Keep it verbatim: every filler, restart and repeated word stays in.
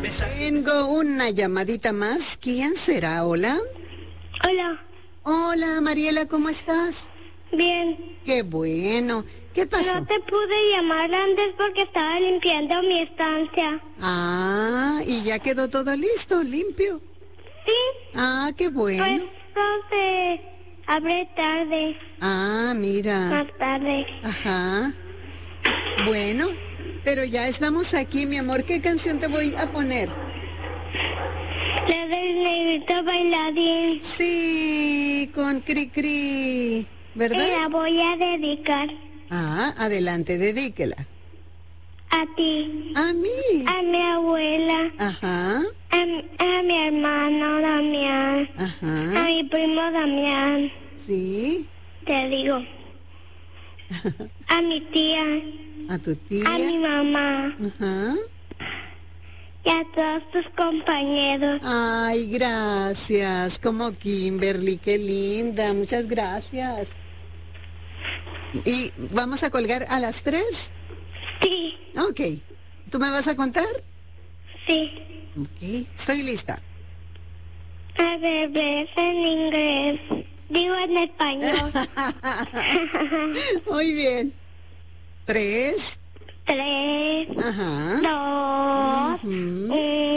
Tengo una llamadita más. ¿Quién será? Hola. Hola. Hola, Mariela, ¿cómo estás? Bien. Qué bueno. ¿Qué pasó? No te pude llamar antes porque estaba limpiando mi estancia. Ah, y ya quedó todo listo, limpio. Sí. Ah, qué bueno. Pues entonces abre tarde. Ah, mira. Más tarde. Ajá. Bueno, pero ya estamos aquí, mi amor. ¿Qué canción te voy a poner? La del negrito bailarín. Sí, con Cri Cri, Y ¿verdad? la voy a dedicar Ah, adelante, dedíquela. a ti, A mí. a mi abuela, Ajá, a, a mi hermano Damián, a ajá. mi primo Damián. Sí, Te digo. A mi tía, a tu a mi tía. mamá Ajá. y a todos tus compañeros. Ay, gracias. Como Kimberly, qué linda. Muchas gracias. ¿Y vamos a colgar a las tres? Sí, Ok. ¿Tú me vas a contar? sí. Ok, estoy lista. A bebés en inglés. Digo en español. Muy bien. Tres. Tres, Ajá. dos, Ujú. uno.